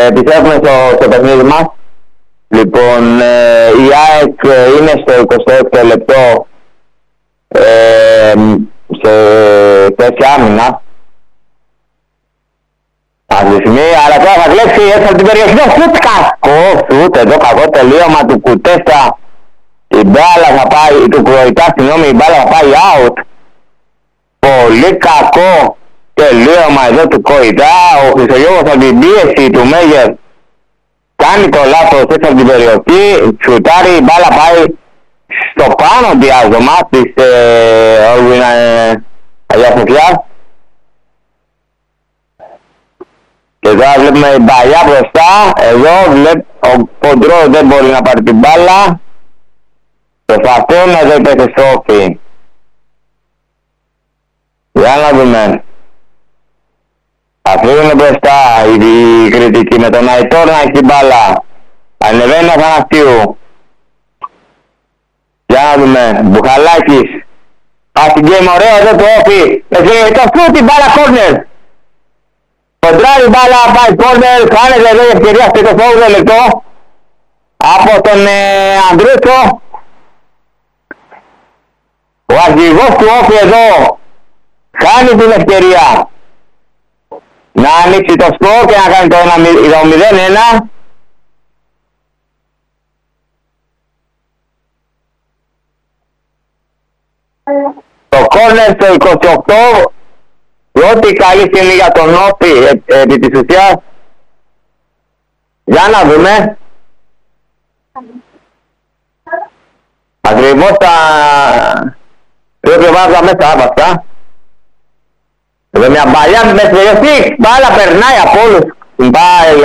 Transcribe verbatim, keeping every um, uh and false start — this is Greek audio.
επιστρέφουμε στο, στο παιχνίδι μας. Λοιπόν, ε, η ΑΕΚ είναι στο εικοστό έκτο λεπτό ε, σε θέση άμυνα. Αυτή τη στιγμή, αλλά τώρα θα κλέψει έτσι από την περιοχή του σουτ, κακό σουτ, εδώ κακό τελείωμα του Κουτέστα. Η μπάλα θα πάει, του Κροϊτά, συγγνώμη, η μπάλα θα πάει out. Πολύ κακό τελείωμα εδώ του Κροϊτά. Ο Χρυσογιώργος από την πίεση του Μέγερ κάνει το λάθος έτσι από την περιοχή, σουτάρει, η μπάλα πάει στο πάνω διάζωμα της Ορβίνα Αγίας Σοφιάς. Και τώρα βλέπουμε η Μπαγιά μπροστά, εδώ βλέπ, ο Κοντρό δεν μπορεί να πάρει την μπάλα. Προσπαθούν, εδώ υπέχει στρόφι. Για να δούμε. Αφήνουν μπροστά η κριτική με τον Αϊτόρ να έχει την μπάλα. Ανεβαίνει ο Αθανασίου. Για να δούμε. Μπουχαλάκης. Passing game, ωραίο εδώ το όφι. Έφυγε το σούτ, την μπάλα κόρνερ. Κοντράρει η μπάλα, πάει κόρνερ. Χάνεται εδώ η ευκαιρία στο εικοστό όγδοο λεπτό. Από τον ε, Ανδρούσο. Ο αρχηγός του όφι εδώ χάνει την ευκαιρία να ανοίξει το σκορ και να κάνει το μηδέν ένα. Το κόρνερ στο είκοσι οκτώ, πρώτη καλή στιγμή για τον Όφη ε, επί της ουσίας. Για να δούμε. Ακριβώς τα πρέπει να βάζα μέσα άβαστα. Εδώ μια μπαλιά μέσα στη περιοχή, μπάλα περνάει από όλους. Πάει